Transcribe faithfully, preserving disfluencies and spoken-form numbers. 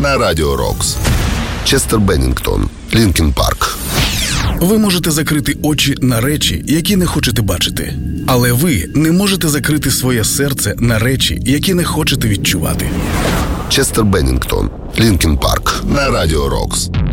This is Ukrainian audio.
на Радіо Рокс. Честер Беннінгтон, Лінкін Парк. Ви можете закрити очі на речі, які не хочете бачити. Але ви не можете закрити своє серце на речі, які не хочете відчувати. Честер Беннінгтон, Лінкін Парк на Радіо Рокс.